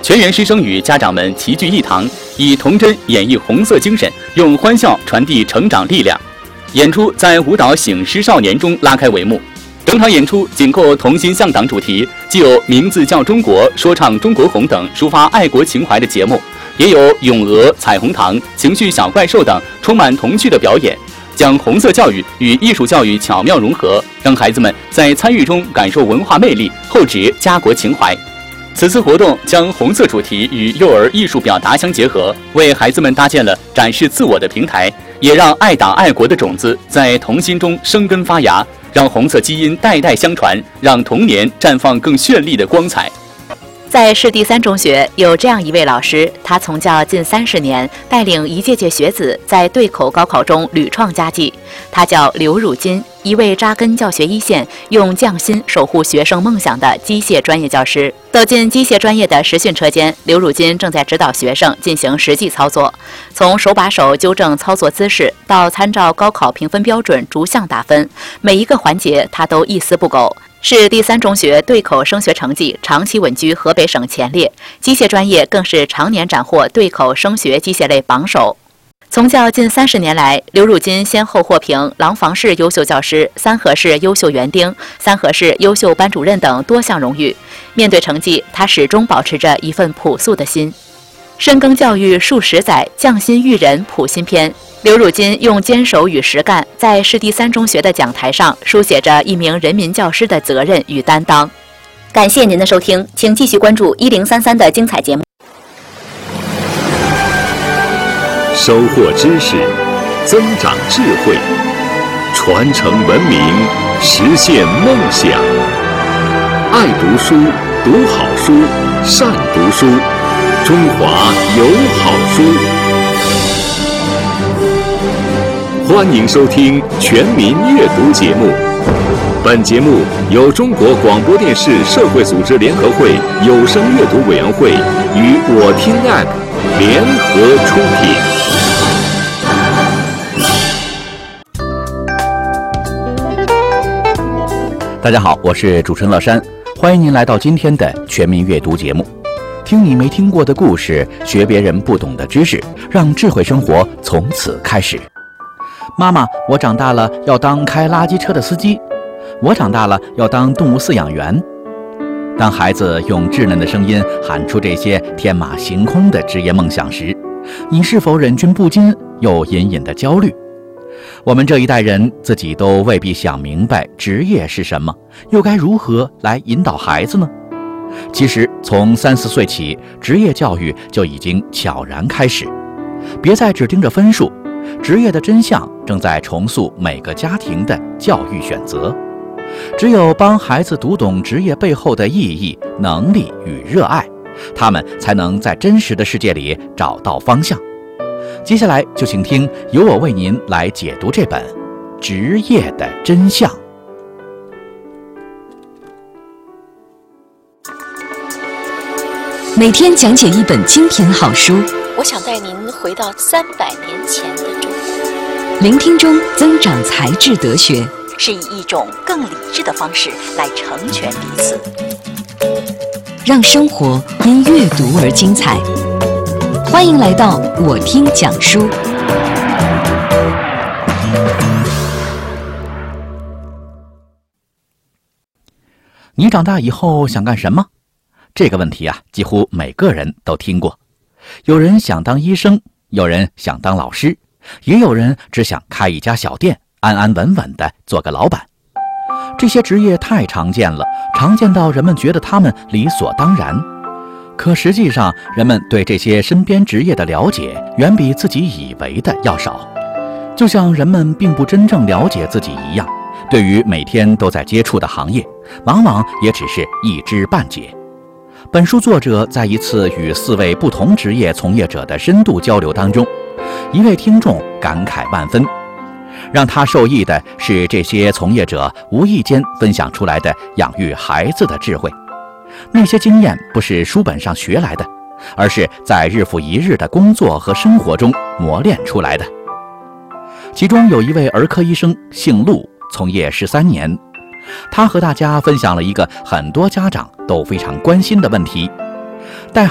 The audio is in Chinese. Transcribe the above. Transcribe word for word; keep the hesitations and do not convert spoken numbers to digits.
全员师生与家长们齐聚一堂，以童真演绎红色精神，用欢笑传递成长力量。演出在舞蹈醒狮少年中拉开帷幕。整场演出紧扣同心向党主题，既有名字叫中国、说唱中国红等抒发爱国情怀的节目，也有咏鹅、彩虹糖、情绪小怪兽等充满童趣的表演，将红色教育与艺术教育巧妙融合，让孩子们在参与中感受文化魅力，厚植家国情怀。此次活动将红色主题与幼儿艺术表达相结合，为孩子们搭建了展示自我的平台，也让爱党爱国的种子在童心中生根发芽，让红色基因代代相传，让童年绽放更绚丽的光彩。 在市第三中学有这样一位老师，他从教近三十年，带领一届届学子在对口高考中屡创佳绩。他叫刘汝金，一位扎根教学一线、用匠心守护学生梦想的机械专业教师。走进机械专业的实训车间，刘汝金正在指导学生进行实际操作，从手把手纠正操作姿势，到参照高考评分标准逐项打分，每一个环节他都一丝不苟。市第三中学对口升学成绩长期稳居河北省前列，机械专业更是常年斩获对口升学机械类榜首。从教近三十年来，刘汝金先后获评廊坊市优秀教师、三河市优秀园丁、三河市优秀班主任等多项荣誉。面对成绩，他始终保持着一份朴素的心。深耕教育数十载，匠心育人谱新篇。刘汝金用坚守与实干，在市第三中学的讲台上书写着一名人民教师的责任与担当。感谢您的收听，请继续关注一零三三的精彩节目。 收获知识，增长智慧，传承文明，实现梦想。爱读书，读好书，善读书，中华有好书。欢迎收听全民阅读节目。本节目由中国广播电视社会组织联合会有声阅读委员会与我听 A P P 联合出品。 大家好，我是主持人乐山，欢迎您来到今天的全民阅读节目。听你没听过的故事，学别人不懂的知识，让智慧生活从此开始。妈妈，我长大了要当开垃圾车的司机，我长大了要当动物饲养员。当孩子用稚嫩的声音喊出这些天马行空的职业梦想时，你是否忍俊不禁，又隐隐的焦虑？我们这一代人自己都未必想明白职业是什么，又该如何来引导孩子呢？其实从三四岁起，职业教育就已经悄然开始。别再只盯着分数，职业的真相正在重塑每个家庭的教育选择。只有帮孩子读懂职业背后的意义、能力与热爱，他们才能在真实的世界里找到方向。接下来就请听由我为您来解读这本《职业的真相》。 每天讲解一本精品好书， 我想带您回到三百年前的中国。 聆听中增长才智德学， 是以一种更理智的方式来成全彼此， 让生活因阅读而精彩。欢迎来到我听讲书。 你长大以后想干什么？这个问题啊，几乎每个人都听过。有人想当医生，有人想当老师，也有人只想开一家小店，安安稳稳地做个老板。这些职业太常见了，常见到人们觉得他们理所当然。可实际上，人们对这些身边职业的了解远比自己以为的要少。就像人们并不真正了解自己一样，对于每天都在接触的行业，往往也只是一知半解。本书作者在一次与四位不同职业从业者的深度交流当中，一位听众感慨万分。让他受益的是这些从业者无意间分享出来的养育孩子的智慧。那些经验不是书本上学来的，而是在日复一日的工作和生活中磨练出来的。其中有一位儿科医生，姓陆，从业十三年。他和大家分享了一个很多家长都非常关心的问题：